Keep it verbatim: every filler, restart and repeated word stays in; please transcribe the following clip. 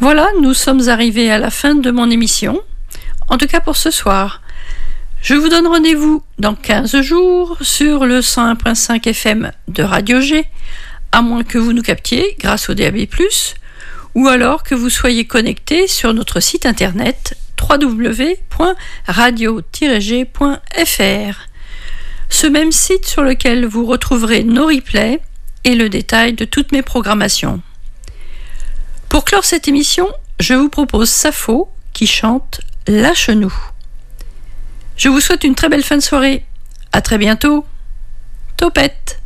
Voilà, nous sommes arrivés à la fin de mon émission, en tout cas pour ce soir. Je vous donne rendez-vous dans quinze jours sur le cent un virgule cinq F M de Radio G, à moins que vous nous captiez grâce au D A B plus, ou alors que vous soyez connectés sur notre site internet w w w point radio tiret g point f r. Ce même site sur lequel vous retrouverez nos replays et le détail de toutes mes programmations. Pour clore cette émission, je vous propose Sappho qui chante « Lâche-nous ». Je vous souhaite une très belle fin de soirée. À très bientôt. Topette.